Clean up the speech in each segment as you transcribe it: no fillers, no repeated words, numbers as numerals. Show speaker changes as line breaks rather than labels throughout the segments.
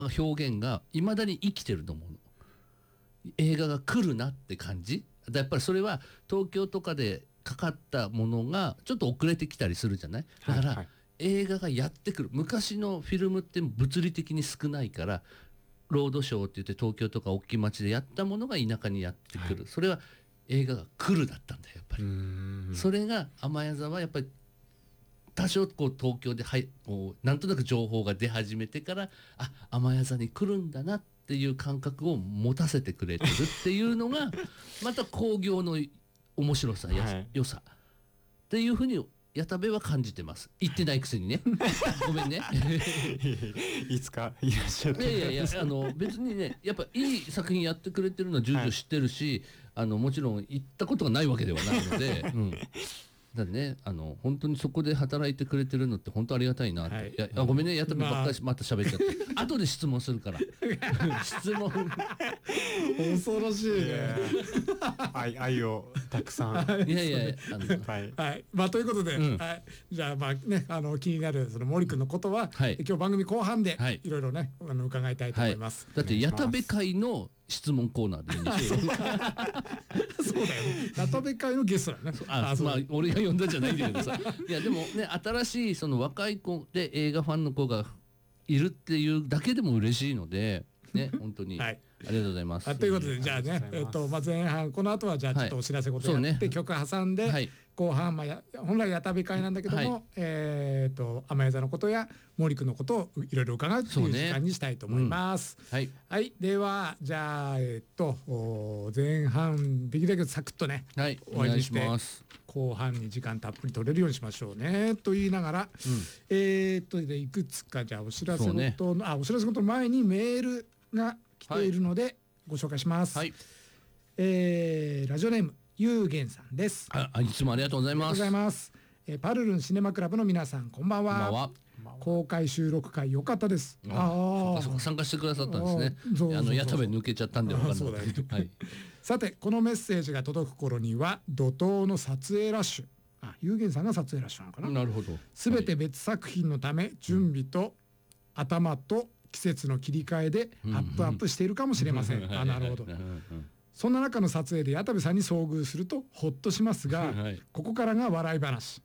表現がいまだに生きてると思うの。映画が来るなって感じ。やっぱりそれは東京とかでかかったものがちょっと遅れてきたりするじゃない。だから、映画がやってくる。昔のフィルムって物理的に少ないから、ロードショーって言って東京とか大きい町でやったものが田舎にやってくる、それは映画が来るだったんだよやっぱり。それが甘谷座はやっぱり多少こう東京でこうなんとなく情報が出始めてから、甘谷座に来るんだなっていう感覚を持たせてくれてるっていうのがまた興行の面白さ、良さっていうふうに矢田部は感じてます。行ってないくせにねごめんね
いつかいらっしゃって。
いや別にね、やっぱいい作品やってくれてるのは重々知ってるし、もちろん行ったことがないわけではないので、だね、本当にそこで働いてくれてるのって本当ありがたいなって、ごめんね、やっためばっかりまた喋っちゃって後で質問するから質問
恐ろしいね
愛をたくさん
いや
ということで、じゃあね、気になるその森君のことは、今日番組後半でいろいろね伺いたいと思います。
だって矢田部会の質問コーナーでいいんですよ
そうだよね、矢田部会のゲストだね。
俺が呼んだんじゃないんだけどさいやでもね、新しいその若い子で映画ファンの子がいるっていうだけでも嬉しいのでね、本当にありがとうございます。
ということで、じゃあね、前半この後はじゃあちょっとお知らせ事やって曲挟んで、後半本来矢田部会なんだけども、甘谷座のことや森君のことをいろいろ伺うという時間にしたいと思います。ではじゃあ前半できるだけサクッとね終わりにして、後半に時間たっぷり取れるようにしましょうねと言いながら、いくつかじゃあお知らせ事の前にメールが来ているのでご紹介します。ラジオネームゆうげんさんです。
いつもありがとうございます。
パルルンシネマクラブの皆さん、こんばんは。公開収録会良かったです。
参加してくださったんですね。矢田部抜けちゃったんで分かんないけど。
さて、このメッセージが届く頃には怒涛の撮影ラッシュ。ゆうげんさんが撮影ラッシュなのかな。
なるほど。
すべて別作品のため、準備と頭と季節の切り替えでアップしているかもしれません。なるほど。そんな中の撮影で矢田部さんに遭遇するとほっとしますが、ここからが笑い話。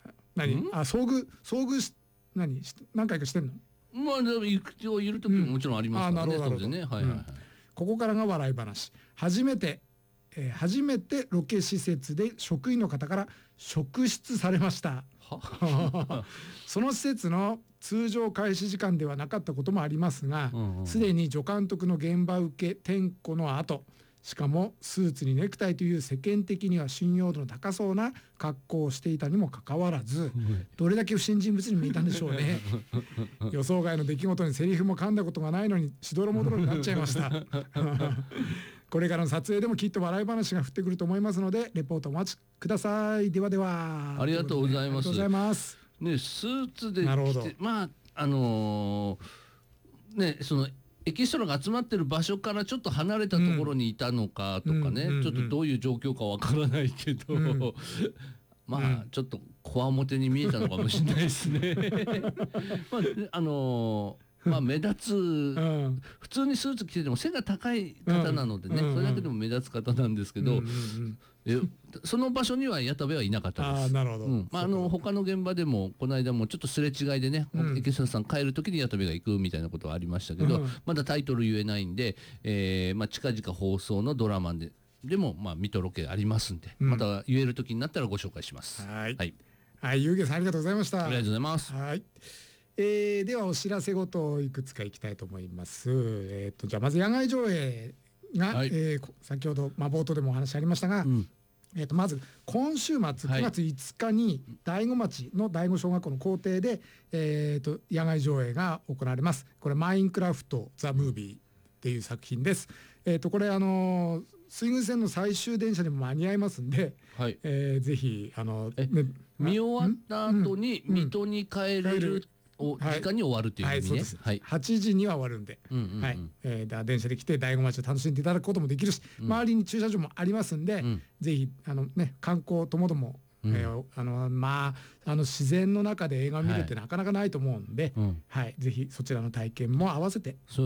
遭遇何回かしてんの？
行る時ももちろんありますからね。
ここからが笑い話。初めてロケ施設で職員の方から職質されましたその施設の通常開始時間ではなかったこともありますが、すでに助監督の現場受け点呼の後、しかもスーツにネクタイという世間的には信用度の高そうな格好をしていたにもかかわらず、どれだけ不審人物に見えたんでしょうね予想外の出来事にセリフも噛んだことがないのにしどろもどろになっちゃいましたこれからの撮影でもきっと笑い話が降ってくると思いますので、レポートお待ちください。ではでは。
ありがとうございます。
ありがとうございます。
ね、スーツで来て、そのエキストラが集まってる場所からちょっと離れたところにいたのかとかね、ちょっとどういう状況かわからないけど、ちょっとこわもてに見えたのかもしれないですね目立つ、普通にスーツ着てても背が高い方なのでね、それだけでも目立つ方なんですけど、その場所には矢田部はいなかったです。
なるほど。
他の現場でもこの間もちょっとすれ違いでね、エキストラさん帰る時に矢田部が行くみたいなことはありましたけど、まだタイトル言えないんで、近々放送のドラマでも水戸ロケありますんで、また言える時になったらご紹介します。
ゆうげさんありがとうございました。
ありがとうございます。
ではお知らせごとをいくつかいきたいと思います。じゃあまず野外上映が、先ほど冒頭でもお話ありましたが、まず今週末9月5日に醍醐町の醍醐小学校の校庭で、野外上映が行われます。これマインクラフトザムービーっていう作品です。これ水郡線の最終電車にも間に合いますんで、ぜひ
見終わった後に水戸に帰れる時間に終わるっていう意味ね。
8時には終わるんで、電車で来て醍醐町を楽しんでいただくこともできるし、周りに駐車場もありますんで、ぜひ観光ともども自然の中で映画を見るってなかなかないと思うんで、
うん、
はい、ぜひそちらの体験も合わせて